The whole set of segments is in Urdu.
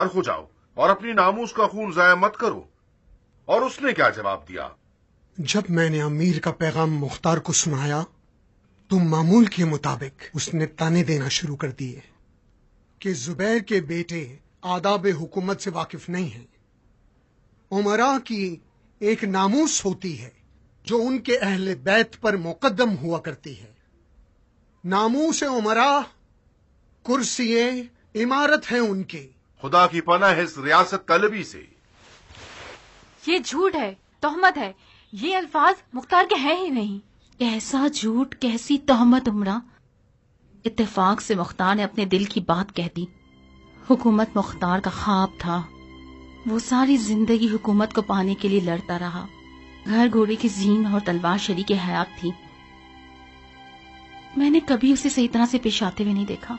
ہو جاؤ اور اپنی ناموس کا خون ضائع مت کرو. اور اس نے کیا جواب دیا؟ جب میں نے امیر کا پیغام مختار کو سنایا تو معمول کے مطابق اس نے تانے دینا شروع کر دیے کہ زبیر کے بیٹے آداب حکومت سے واقف نہیں ہیں. امراء کی ایک ناموس ہوتی ہے جو ان کے اہل بیت پر مقدم ہوا کرتی ہے. ناموس امراء کرسی امارت ہے ان کی. خدا کی پناہ ہے اس ریاست طلبی سے. یہ جھوٹ ہے، تہمت ہے. یہ الفاظ مختار کے ہیں ہی نہیں. کیسا جھوٹ، کیسی تہمت عمرہ. اتفاق سے مختار نے اپنے دل کی بات کہہ دی. حکومت مختار کا خواب تھا. وہ ساری زندگی حکومت کو پانے کے لیے لڑتا رہا. گھر گھوڑے کی زین اور تلوار شریک حیات تھی. میں نے کبھی اسے صحیح طرح سے پیش آتے ہوئے نہیں دیکھا.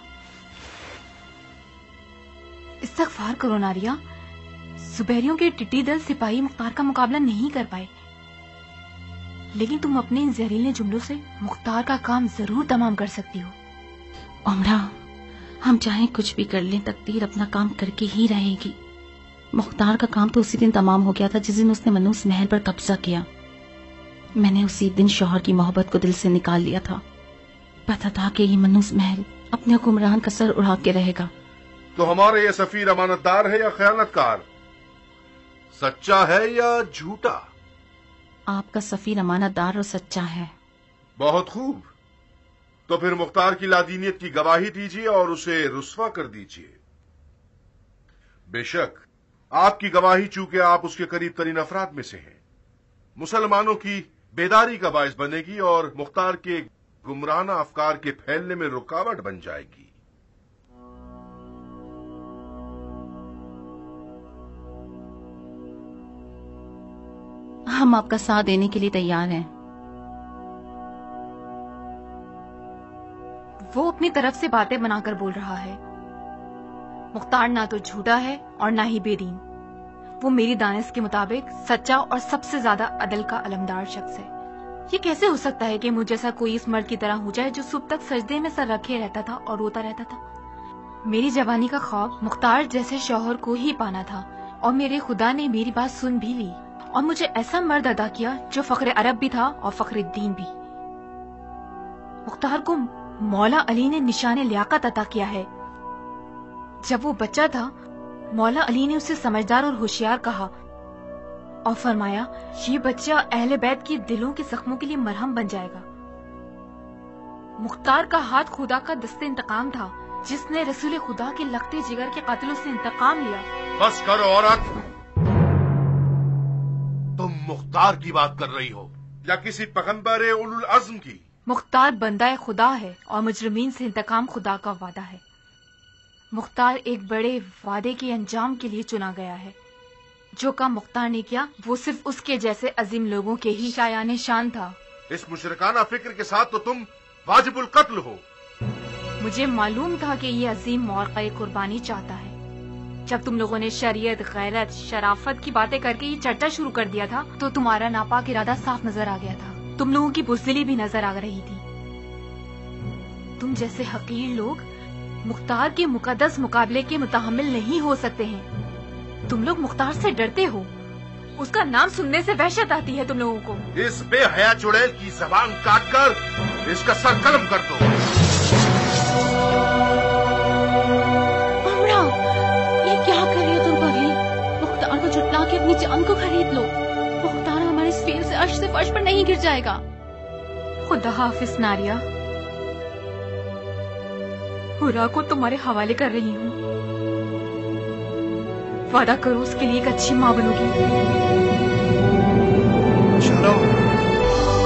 استغفار کرو ناریا. زبیریوں کے ٹٹی دل سپاہی مختار کا مقابلہ نہیں کر پائے، لیکن تم اپنے ان زہریلے جملوں سے مختار کا کام ضرور تمام کر سکتی ہو. عمرہ، ہم چاہیں کچھ بھی کر لیں، تقدیر اپنا کام کر کے ہی رہے گی. مختار کا کام تو اسی دن تمام ہو گیا تھا جس دن اس نے منوس محل پر قبضہ کیا. میں نے اسی دن شوہر کی محبت کو دل سے نکال لیا تھا. پتا تھا کہ یہ منوس محل اپنے حکمران کا سر اڑا کے رہے گا. تو ہمارا یہ سفیر امانت دار ہے یا خیانت کار؟ سچا ہے یا جھوٹا؟ آپ کا سفیر امانت دار اور سچا ہے. بہت خوب. تو پھر مختار کی لادینیت کی گواہی دیجیے اور اسے رسوا کر دیجیے. بے شک آپ کی گواہی چونکہ آپ اس کے قریب ترین افراد میں سے ہیں، مسلمانوں کی بیداری کا باعث بنے گی اور مختار کے گمراہانہ افکار کے پھیلنے میں رکاوٹ بن جائے گی. ہم آپ کا ساتھ دینے کے لیے تیار ہیں. وہ اپنی طرف سے باتیں بنا کر بول رہا ہے. مختار نہ تو جھوٹا ہے اور نہ ہی بے دین. وہ میری دانش کے مطابق سچا اور سب سے زیادہ عدل کا علمدار شخص ہے. یہ کیسے ہو سکتا ہے کہ مجھ جیسا کوئی اس مرد کی طرح ہو جائے جو صبح تک سجدے میں سر رکھے رہتا تھا اور روتا رہتا تھا. میری جوانی کا خواب مختار جیسے شوہر کو ہی پانا تھا، اور میرے خدا نے میری بات سن بھی لی اور مجھے ایسا مرد عطا کیا جو فخر عرب بھی تھا اور فخر الدین بھی. مختار کو مولا علی نے نشان لیاقت عطا کیا ہے. جب وہ بچہ تھا مولا علی نے اسے سمجھدار اور ہوشیار کہا اور فرمایا یہ بچہ اہل بیت کی دلوں کے زخموں کے لیے مرہم بن جائے گا. مختار کا ہاتھ خدا کا دست انتقام تھا جس نے رسول خدا کے لختے جگر کے قاتلوں سے انتقام لیا. بس کرو عورت، تم مختار کی بات کر رہی ہو یا کسی پیغمبر اولو العزم کی؟ مختار بندہ خدا ہے اور مجرمین سے انتقام خدا کا وعدہ ہے. مختار ایک بڑے وعدے کے انجام کے لیے چنا گیا ہے. جو کام مختار نے کیا وہ صرف اس کے جیسے عظیم لوگوں کے ہی شایان شان تھا. اس مشرکانہ فکر کے ساتھ تو تم واجب القتل ہو. مجھے معلوم تھا کہ یہ عظیم مورقہ قربانی چاہتا ہے. جب تم لوگوں نے شریعت، غیرت، شرافت کی باتیں کر کے یہ چرچا شروع کر دیا تھا تو تمہارا ناپاک ارادہ صاف نظر آ گیا تھا. تم لوگوں کی بزدلی بھی نظر آ رہی تھی. تم جیسے حقیر لوگ مختار کے مقدس مقابلے کے متحمل نہیں ہو سکتے ہیں. تم لوگ مختار سے ڈرتے ہو. اس کا نام سننے سے وحشت آتی ہے تم لوگوں کو. اس بے حیا چڑیل کی زبان کاٹ کر اس کا سر قلم کر دو. عمرہ، یہ کیا کر رہی ہو تم پگلی؟ مختار کو جھٹلا کے اپنی جان کو خرید لو. مختار ہمارے اس فیل سے عرش سے فرش پر نہیں گر جائے گا. خدا حافظ ناریا. ہورا کو تمہارے حوالے کر رہی ہوں. وعدہ کرو اس کے لیے ایک اچھی ماں بنو گی. چلو